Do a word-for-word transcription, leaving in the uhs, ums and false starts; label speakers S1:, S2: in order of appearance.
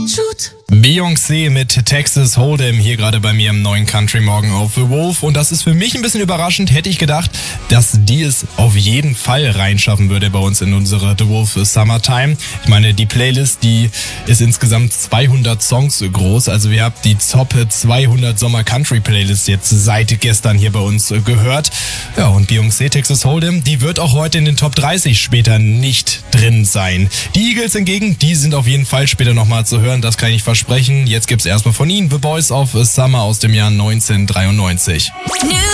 S1: Beyoncé mit Texas Hold'em hier gerade bei mir im neuen Country Morgen auf The Wolf. Und das ist für mich ein bisschen überraschend. Hätte ich gedacht, dass die es auf jeden Fall reinschaffen würde bei uns in unsere The Wolf Summertime. Ich meine, die Playlist, die ist insgesamt zweihundert Songs groß. Also wir haben die Top zweihundert Sommer Country Playlist jetzt seit gestern hier bei uns gehört. Ja, und Beyoncé, Texas Hold'em, die wird auch heute in den Top dreißig später nicht drin sein. Die Eagles hingegen, die sind auf jeden Fall später nochmal zu hören. Das kann ich versprechen. Jetzt gibt's erstmal von ihnen The Boys of Summer aus dem Jahr neunzehnhundertdreiundneunzig.